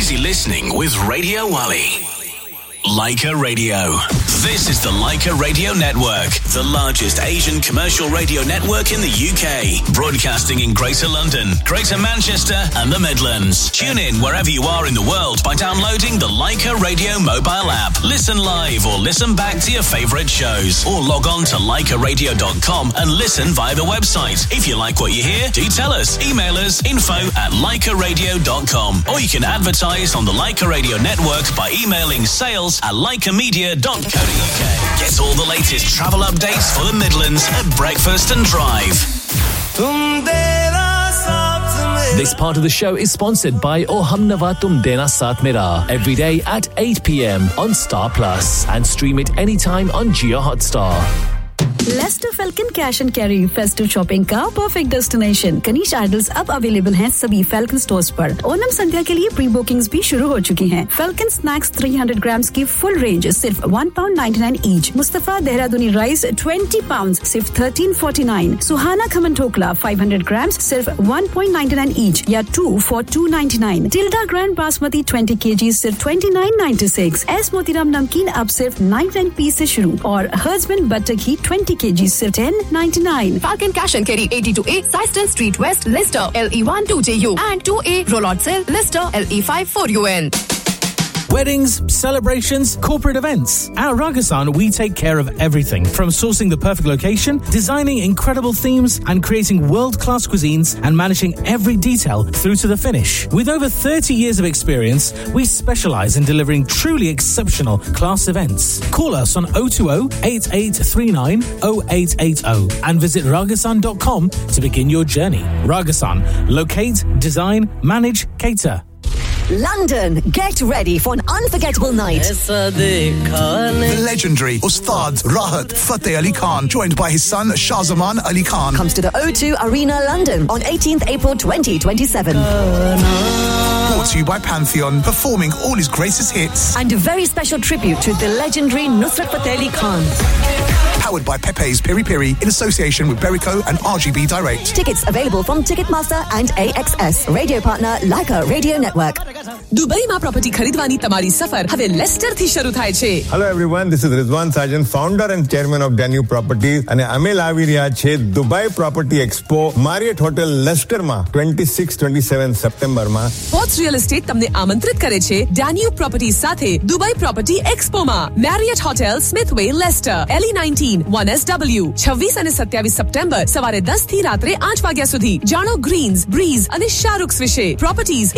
busy listening with Radio Wally. Leica Radio. This is the Leica Radio Network, the largest Asian commercial radio network in the UK, broadcasting in Greater London, Greater Manchester and the Midlands. Tune in wherever you are in the world by downloading the Leica Radio mobile app. Listen live or listen back to your favourite shows, or log on to leicaradio.com and listen via the website. If you like what you hear, do tell us. Email us info@leicaradio.com, or you can advertise on the Leica Radio Network by emailing sales@leicamedia.co.uk. Get all the latest travel updates for the Midlands at breakfast and drive. This part of the show is sponsored by O Humnawa Tum Dena Saath Mera, every day at 8 p.m. on Star Plus, and stream it anytime on Jio Hotstar. Lester falcon cash and carry festive shopping का perfect destination. Kanish idols अब available हैं सभी falcon stores पर। ओनम संध्या के लिए pre bookings भी शुरू हो चुकी हैं। फेल्कन स्नैक्स 300 ग्राम्स की फुल रेंज सिर्फ £1.99 ईच। मुस्तफा देहरादूनी राइस 20 पाउंड सिर्फ £13.49। सुहाना खमन ठोकला 500 ग्राम्स सिर्फ £1.99 ईच या 2 for £2.99। Tilde grand basmati 20 kg सिर्फ £29.96। एस मोतीराम नमकीन अब सिर्फ 99p से शुरू, और हर्जमन बटर घी 20 kg सिर्फ £10.99. Falcon Cash and Carry 82A Syston Street West, Leicester, LE1 2JU and 2A Rollot Cell, Leicester, LE5 4UN. Weddings, celebrations, corporate events. At Ragasan, we take care of everything from sourcing the perfect location, designing incredible themes, and creating world-class cuisines, and managing every detail through to the finish. With over 30 years of experience, we specialize in delivering truly exceptional class events. Call us on 020-8839 0880 and visit ragasan.com to begin your journey. Ragasan. Locate, design, manage, cater. London, get ready for an unforgettable night. The legendary Ustad Rahat Fateh Ali Khan, joined by his son Shahzaman Ali Khan, comes to the O2 Arena, London on 18th April 2027. Brought to you by Pantheon, performing all his greatest hits. And a very special tribute to the legendary Nusrat Fateh Ali Khan. Powered by Pepe's Piri Piri in association with Berico and RGB Direct. Tickets available from Ticketmaster and AXS. Radio partner Leica Radio Network. Dubai માં property ખરીદવાની તમારી સફર હવે Leicester થી શરૂ થાય છે. Hello everyone, this is Rizwan Sajan, founder and chairman of Danube Properties, અને અમે લાવી રહ્યા છે Dubai Property Expo Marriott Hotel Leicester માં 26-27 સપ્ટેમ્બર માં. Sports Real Estate તમને આમંત્રિત કરે છે Danube Properties સાથે Dubai Property Expo માં. Marriott Hotel Smithway Leicester LE19 1SW 26 અને 27 સપ્ટેમ્બર સવારે 10 થી રાત્રે 8 વાગ્યા સુધી. જાણો ગ્રીન્સ, બ્રીઝ અને શારુક્સ વિશે. Properties